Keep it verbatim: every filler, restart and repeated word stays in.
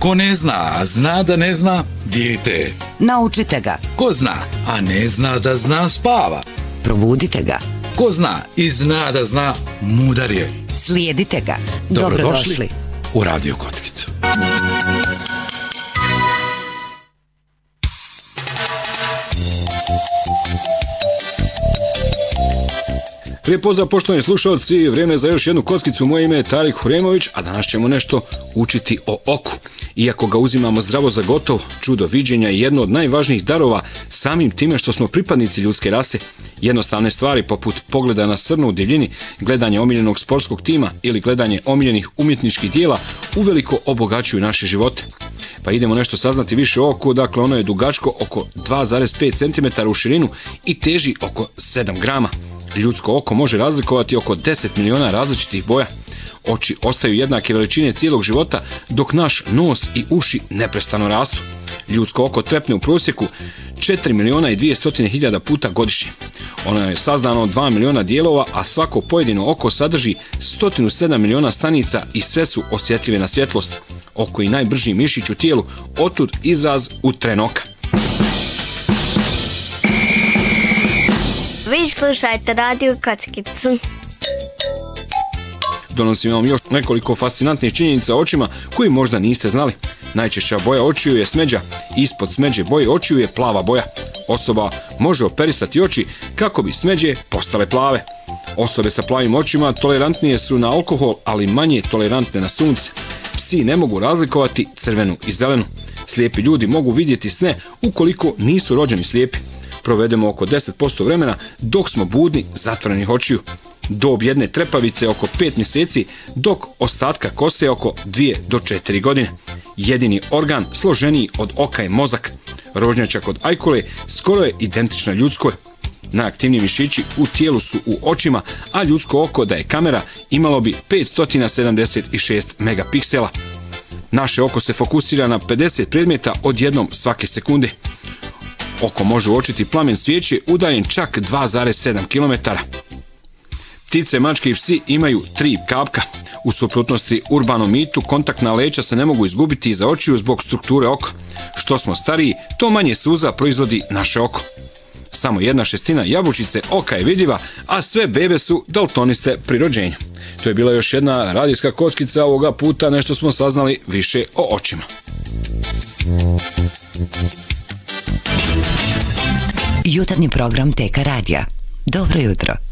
Ko ne zna, a zna da ne zna, dijete. Naučite ga. Ko zna, a ne zna da zna, spava. Probudite ga. Ko zna i zna da zna, mudar je. Slijedite ga. Dobrodošli, Dobrodošli u Radio Kockicu. Lijep pozdrav poštovani slušalci, vrijeme je za još jednu kockicu. Moje ime je Tarik Huremović, a danas ćemo nešto učiti o oku. Iako ga uzimamo zdravo za gotov, čudo viđenja je jedno od najvažnijih darova samim time što smo pripadnici ljudske rase. Jednostavne stvari poput pogleda na srnu u divljini, gledanje omiljenog sportskog tima ili gledanje omiljenih umjetničkih dijela uveliko obogaćuju naše živote. Pa idemo nešto saznati više o oku. Dakle, ono je dugačko oko dva zarez pet centimetara u širinu i teži oko sedam grama. Ljudsko oko može razlikovati oko deset miliona različitih boja. Oči ostaju jednake veličine cijelog života, dok naš nos i uši neprestano rastu. Ljudsko oko trepne u prosjeku četiri miliona i dvjesto hiljada puta godišnje. Ono je sazdano od dva miliona dijelova, a svako pojedino oko sadrži sto sedam miliona stanica i sve su osjetljive na svjetlost. Oko je najbrži mišić u tijelu, otud izraz u tren oka. Vi slušajte Radio Kockicu. Donosim vam još nekoliko fascinantnih činjenica o očima koji možda niste znali. Najčešća boja očiju je smeđa, ispod smeđe boje očiju je plava boja. Osoba može operisati oči kako bi smeđe postale plave. Osobe sa plavim očima tolerantnije su na alkohol, ali manje tolerantne na sunce. Psi ne mogu razlikovati crvenu i zelenu. Slijepi ljudi mogu vidjeti sne ukoliko nisu rođeni slijepi. Provedemo oko deset posto vremena dok smo budni zatvorenih očiju. Dob jedne trepavice oko pet mjeseci, dok ostatka kose oko dvije do četiri godine. Jedini organ složeniji od oka je mozak. Rožnjača kod ajkule skoro je identična ljudskoj. Najaktivniji mišići u tijelu su u očima, a ljudsko oko da je kamera imalo bi petsto sedamdeset šest megapiksela. Naše oko se fokusira na pedeset predmeta odjednom svake sekunde. Oko može uočiti plamen svijeće udaljen čak dva zarez sedam kilometara. Ptice, mačke i psi imaju tri kapka. U suprotnosti urbanom mitu, kontaktna leća se ne mogu izgubiti iza očiju zbog strukture oka. Što smo stariji, to manje suza proizvodi naše oko. Samo jedna šestina jabučice oka je vidljiva, a sve bebe su daltoniste pri rođenju. To je bila još jedna radijska kockica, ovoga puta nešto smo saznali više o očima. Jutarnji program T K radija. Dobro jutro.